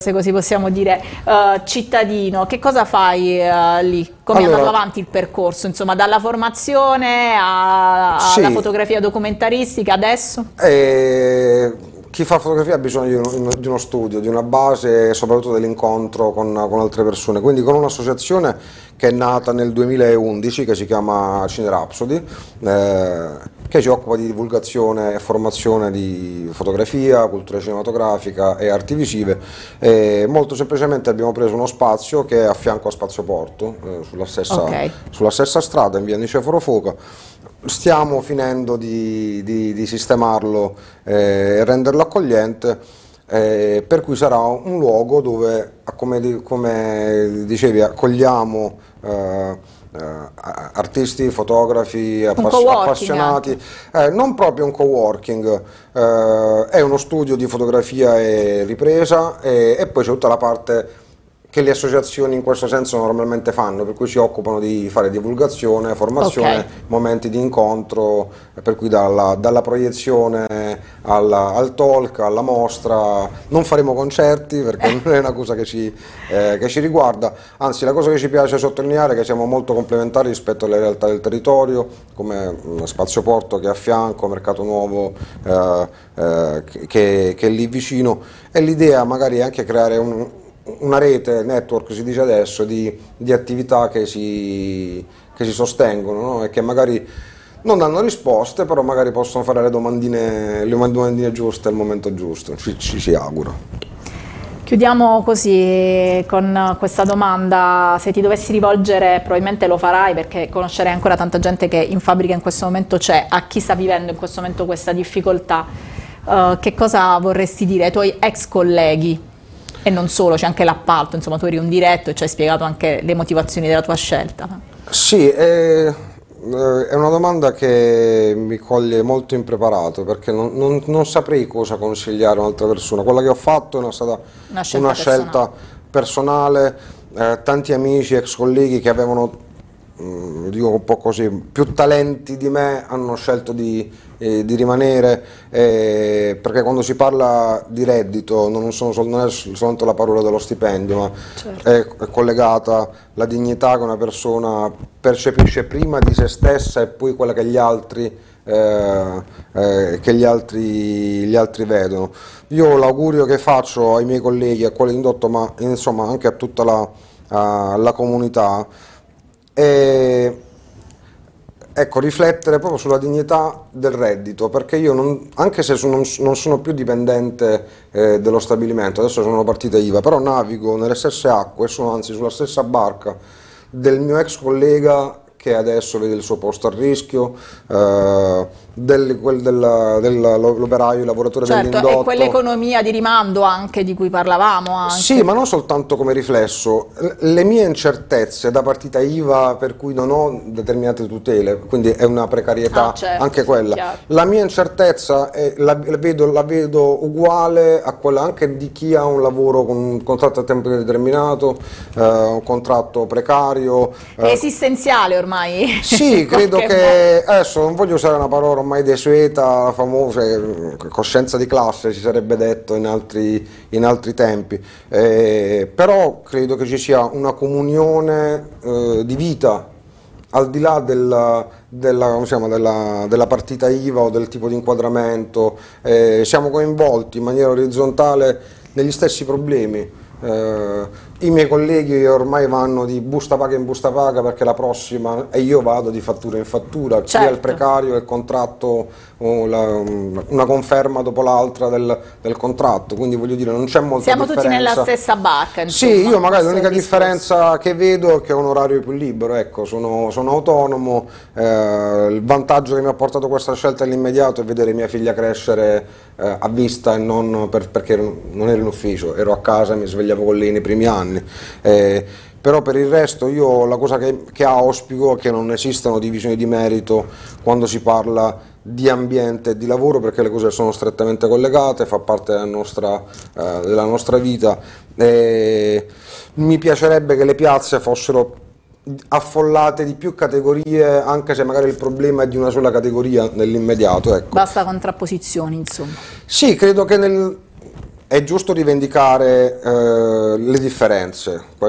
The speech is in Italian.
se così possiamo dire, cittadino, che cosa fai lì? Come è andato avanti il percorso, insomma, dalla formazione alla fotografia documentaristica adesso? Chi fa fotografia ha bisogno di uno studio, di una base e soprattutto dell'incontro con altre persone, quindi con un'associazione che è nata nel 2011 che si chiama Cine Rhapsody, che si occupa di divulgazione e formazione di fotografia, cultura cinematografica e arti visive. Molto semplicemente abbiamo preso uno spazio che è a fianco a Spazio Porto, sulla stessa strada in via Niceforo Foca. Stiamo finendo di sistemarlo e renderlo accogliente, per cui sarà un luogo dove, come dicevi, accogliamo artisti, fotografi, appassionati, non proprio un coworking, è uno studio di fotografia e ripresa e poi c'è tutta la parte che le associazioni in questo senso normalmente fanno, per cui si occupano di fare divulgazione, formazione, momenti di incontro, per cui dalla proiezione al talk, alla mostra. Non faremo concerti perché non è una cosa che ci riguarda, anzi la cosa che ci piace sottolineare è che siamo molto complementari rispetto alle realtà del territorio, come Spazio Porto che è a fianco, Mercato Nuovo che è lì vicino, e l'idea magari è anche creare una rete, network si dice adesso, di attività che si sostengono, no? E che magari non danno risposte, però magari possono fare le domandine giuste al momento giusto, ci auguro. Chiudiamo così con questa domanda: se ti dovessi rivolgere, probabilmente lo farai perché conoscerai ancora tanta gente che in fabbrica in questo momento c'è, a chi sta vivendo in questo momento questa difficoltà, che cosa vorresti dire ai tuoi ex colleghi? E non solo, c'è anche l'appalto, insomma tu eri un diretto e ci hai spiegato anche le motivazioni della tua scelta. Sì, è una domanda che mi coglie molto impreparato perché non saprei cosa consigliare a un'altra persona. Quella che ho fatto è stata una scelta personale, tanti amici, ex colleghi che avevano, dico un po' così, più talenti di me hanno scelto di rimanere, perché quando si parla di reddito non è soltanto la parola dello stipendio, ma è collegata la dignità che una persona percepisce prima di se stessa e poi quella che gli altri vedono. Io l'augurio che faccio ai miei colleghi, a quelli d'indotto, ma insomma anche a tutta la comunità, ecco, riflettere proprio sulla dignità del reddito, perché io anche se non sono più dipendente dello stabilimento, adesso sono partita IVA, però navigo nelle stesse acque, sono anzi sulla stessa barca del mio ex collega che adesso vede il suo posto a rischio, dell'operaio, il lavoratore dell'indotto. E quell'economia di rimando anche di cui parlavamo anche. Sì, ma non soltanto come riflesso. Le mie incertezze da partita IVA per cui non ho determinate tutele, quindi è una precarietà anche quella. Chiaro. La mia incertezza la vedo uguale a quella anche di chi ha un lavoro con un contratto a tempo indeterminato, un contratto precario. È esistenziale ormai. Sì, credo che, adesso non voglio usare una parola ormai desueta, la famosa coscienza di classe, si sarebbe detto in altri tempi, però credo che ci sia una comunione di vita, al di là della partita IVA o del tipo di inquadramento, siamo coinvolti in maniera orizzontale negli stessi problemi. I miei colleghi ormai vanno di busta paga in busta paga perché la prossima, e io vado di fattura in fattura, sia il precario, il contratto, una conferma dopo l'altra del contratto, quindi voglio dire non c'è molta differenza. Siamo tutti nella stessa barca, insomma. Sì, io magari l'unica differenza che vedo è che ho un orario più libero, ecco, sono autonomo, il vantaggio che mi ha portato questa scelta all'immediato è vedere mia figlia crescere a vista e non perché non ero in ufficio, ero a casa e mi svegliavo con lei nei primi anni. Però per il resto io la cosa che auspico è che non esistano divisioni di merito quando si parla di ambiente e di lavoro, perché le cose sono strettamente collegate, fa parte della nostra vita. Mi piacerebbe che le piazze fossero affollate di più categorie, anche se magari il problema è di una sola categoria nell'immediato, ecco. Basta contrapposizioni, insomma. Sì, credo che è giusto rivendicare le differenze.